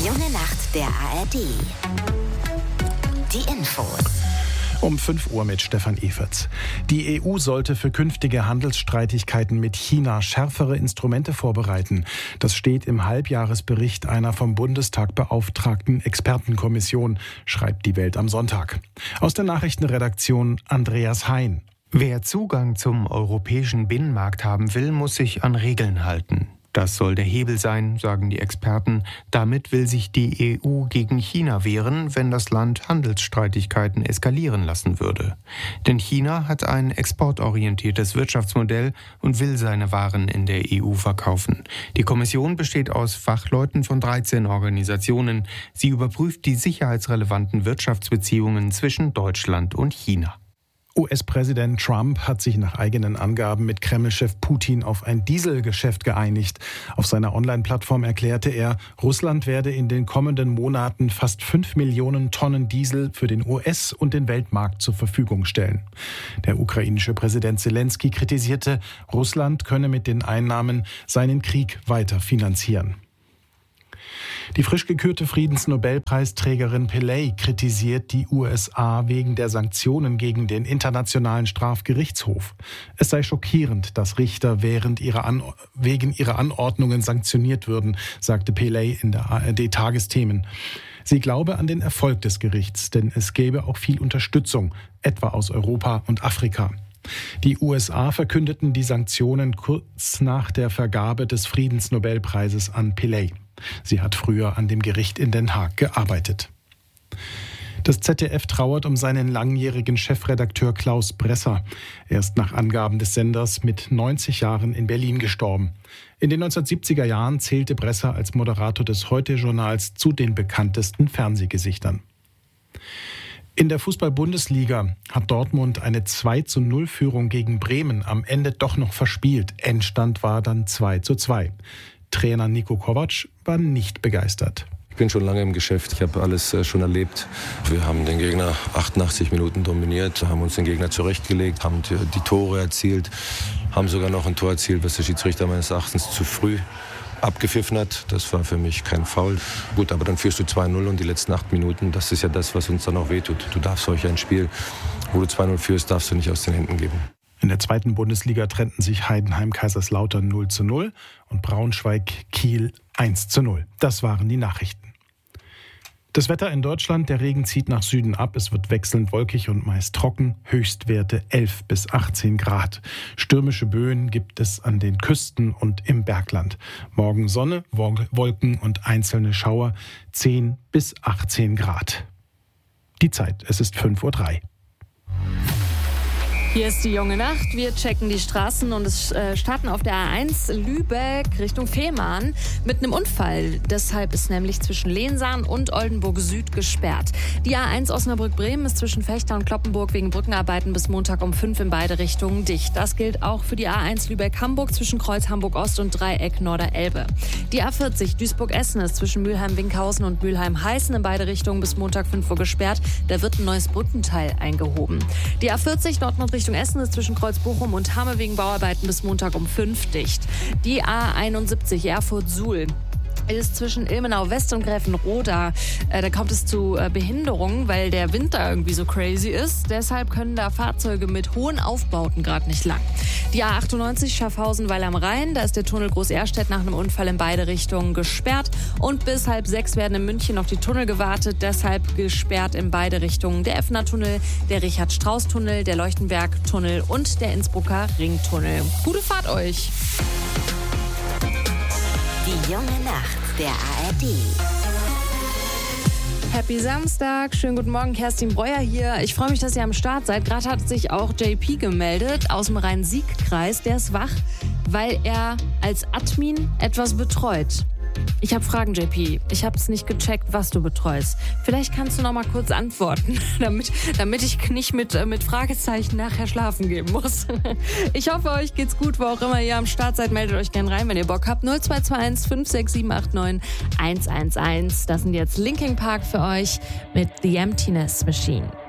junge Nacht der ARD. Die Infos. Um 5 Uhr mit Stefan Everts. Die EU sollte für künftige Handelsstreitigkeiten mit China schärfere Instrumente vorbereiten. Das steht im Halbjahresbericht einer vom Bundestag beauftragten Expertenkommission, schreibt die Welt am Sonntag. Aus der Nachrichtenredaktion Andreas Hein. Wer Zugang zum europäischen Binnenmarkt haben will, muss sich an Regeln halten. Das soll der Hebel sein, sagen die Experten. Damit will sich die EU gegen China wehren, wenn das Land Handelsstreitigkeiten eskalieren lassen würde. Denn China hat ein exportorientiertes Wirtschaftsmodell und will seine Waren in der EU verkaufen. Die Kommission besteht aus Fachleuten von 13 Organisationen. Sie überprüft die sicherheitsrelevanten Wirtschaftsbeziehungen zwischen Deutschland und China. US-Präsident Trump hat sich nach eigenen Angaben mit Kreml-Chef Putin auf ein Dieselgeschäft geeinigt. Auf seiner Online-Plattform erklärte er, Russland werde in den kommenden Monaten fast 5 Millionen Tonnen Diesel für den US- und den Weltmarkt zur Verfügung stellen. Der ukrainische Präsident Zelensky kritisierte, Russland könne mit den Einnahmen seinen Krieg weiter finanzieren. Die frisch gekürte Friedensnobelpreisträgerin Pillay kritisiert die USA wegen der Sanktionen gegen den Internationalen Strafgerichtshof. Es sei schockierend, dass Richter wegen ihrer Anordnungen sanktioniert würden, sagte Pillay in der ARD-Tagesthemen. Sie glaube an den Erfolg des Gerichts, denn es gäbe auch viel Unterstützung, etwa aus Europa und Afrika. Die USA verkündeten die Sanktionen kurz nach der Vergabe des Friedensnobelpreises an Pillay. Sie hat früher an dem Gericht in Den Haag gearbeitet. Das ZDF trauert um seinen langjährigen Chefredakteur Klaus Bresser. Er ist nach Angaben des Senders mit 90 Jahren in Berlin gestorben. In den 1970er Jahren zählte Bresser als Moderator des Heute-Journals zu den bekanntesten Fernsehgesichtern. In der Fußball-Bundesliga hat Dortmund eine 2:0-Führung gegen Bremen am Ende doch noch verspielt. Endstand war dann 2:2. Trainer Niko Kovac war nicht begeistert. Ich bin schon lange im Geschäft, ich habe alles schon erlebt. Wir haben den Gegner 88 Minuten dominiert, haben uns den Gegner zurechtgelegt, haben die Tore erzielt, haben sogar noch ein Tor erzielt, was der Schiedsrichter meines Erachtens zu früh abgepfiffen hat. Das war für mich kein Foul. Gut, aber dann führst du 2:0 und die letzten 8 Minuten, das ist ja das, was uns dann auch wehtut. Du darfst solch ein Spiel, wo du 2:0 führst, darfst du nicht aus den Händen geben. In der zweiten Bundesliga trennten sich Heidenheim-Kaiserslautern 0:0 und Braunschweig-Kiel 1:0. Das waren die Nachrichten. Das Wetter in Deutschland, der Regen zieht nach Süden ab. Es wird wechselnd wolkig und meist trocken. Höchstwerte 11 bis 18 Grad. Stürmische Böen gibt es an den Küsten und im Bergland. Morgen Sonne, Wolken und einzelne Schauer 10 bis 18 Grad. Die Zeit, es ist 5:03 Uhr. Hier ist die junge Nacht. Wir checken die Straßen und es starten auf der A1 Lübeck Richtung Fehmarn mit einem Unfall. Deshalb ist nämlich zwischen Lehnsaan und Oldenburg Süd gesperrt. Die A1 Osnabrück-Bremen ist zwischen Fechter und Cloppenburg wegen Brückenarbeiten bis Montag um 5 in beide Richtungen dicht. Das gilt auch für die A1 Lübeck-Hamburg zwischen Kreuz Hamburg-Ost und Dreieck Norderelbe. Die A40 Duisburg-Essen ist zwischen Mülheim-Winkhausen und Mülheim-Heißen in beide Richtungen bis Montag 5 Uhr gesperrt. Da wird ein neues Brückenteil eingehoben. Die A40 Nord-Nord Richtung Essen ist zwischen Kreuz Bochum und Hamme wegen Bauarbeiten bis Montag um 5 dicht. Die A71 Erfurt-Suhl ist zwischen Ilmenau West und Gräfenroda. Da kommt es zu Behinderungen, weil der Winter irgendwie so crazy ist. Deshalb können da Fahrzeuge mit hohen Aufbauten gerade nicht lang. Die A98 Schaffhausen-Weil am Rhein, da ist der Tunnel Groß-Ehrstedt nach einem Unfall in beide Richtungen gesperrt. Und bis 5:30 werden in München auf die Tunnel gewartet. Deshalb gesperrt in beide Richtungen der Effner-Tunnel, der Richard-Strauß-Tunnel, der Leuchtenberg-Tunnel und der Innsbrucker Ringtunnel. Gute Fahrt euch! Die junge Nacht der ARD. Happy Samstag, schönen guten Morgen, Kerstin Breuer hier. Ich freue mich, dass ihr am Start seid. Gerade hat sich auch JP gemeldet aus dem Rhein-Sieg-Kreis. Der ist wach, weil er als Admin etwas betreut. Ich habe Fragen, JP. Ich habe es nicht gecheckt, was du betreust. Vielleicht kannst du noch mal kurz antworten, damit ich nicht mit Fragezeichen nachher schlafen gehen muss. Ich hoffe, euch geht's gut, wo auch immer ihr am Start seid. Meldet euch gerne rein, wenn ihr Bock habt. 0221 56789 111. Das sind jetzt Linkin Park für euch mit The Emptiness Machine.